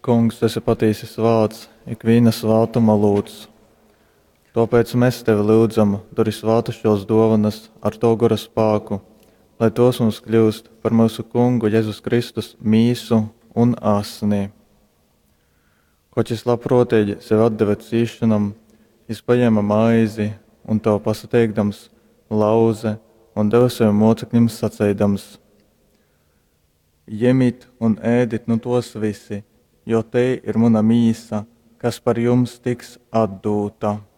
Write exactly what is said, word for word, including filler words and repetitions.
Kungs, tas ir patiesas vārds, ik viena svētuma lūdz. Tāpēc mēs tevi lūdzam, dori svētušos dāvanas ar to gara spēku, lai tos mums kļūst par mūsu Kungu Jēzus Kristus mīsu un asni. Ko šis labprotīgi sev atdeva cīšanam, izpaņēma maizi un to pasateikdams lauze un deva saviem mocekļiem sacēdams: Ņemiet un ēdiet no tos visi, jo te ir mana mīsa, kas par jums tiks atdūta.